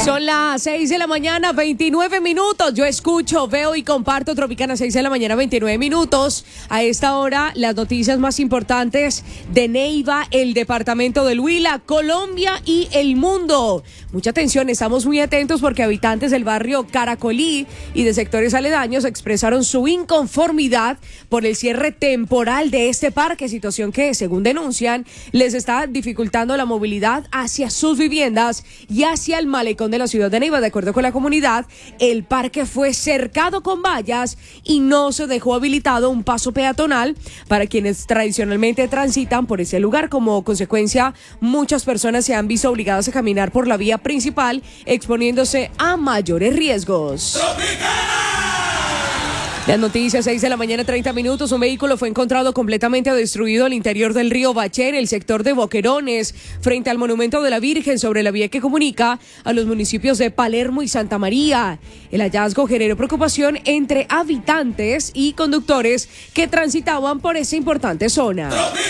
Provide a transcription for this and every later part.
Son las 6 de la mañana, 29 minutos. Yo escucho, veo y comparto Tropicana, 6 de la mañana, 29 minutos. A esta hora, las noticias más importantes de Neiva, el departamento del Huila, Colombia y el mundo. Mucha atención, estamos muy atentos porque habitantes del barrio Caracolí y de sectores aledaños expresaron su inconformidad por el cierre temporal de este parque, situación que, según denuncian, les está dificultando la movilidad hacia sus viviendas y hacia el malecón de la ciudad de Neiva. De acuerdo con la comunidad, el parque fue cercado con vallas y no se dejó habilitado un paso peatonal para quienes tradicionalmente transitan por ese lugar. Como consecuencia, muchas personas se han visto obligadas a caminar por la vía principal, exponiéndose a mayores riesgos. Las noticias, 6 de la mañana, 30 minutos. Un vehículo fue encontrado completamente destruido al interior del río Baché, en el sector de Boquerones, frente al Monumento de la Virgen, sobre la vía que comunica a los municipios de Palermo y Santa María. El hallazgo generó preocupación entre habitantes y conductores que transitaban por esa importante zona.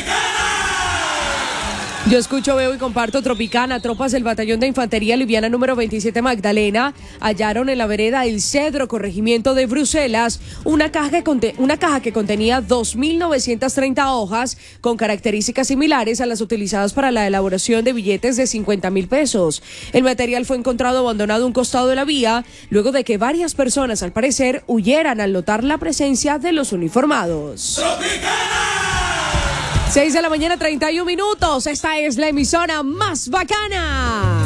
Yo escucho, veo y comparto Tropicana. Tropas del Batallón de Infantería Liviana número 27 Magdalena hallaron en la vereda El Cedro, corregimiento de Bruselas, una caja que contenía 2.930 hojas con características similares a las utilizadas para la elaboración de billetes de 50.000 pesos. El material fue encontrado abandonado a un costado de la vía, luego de que varias personas, al parecer, huyeran al notar la presencia de los uniformados. ¡Tropicana! 6 de la mañana, 31 minutos. Esta es la emisora más bacana.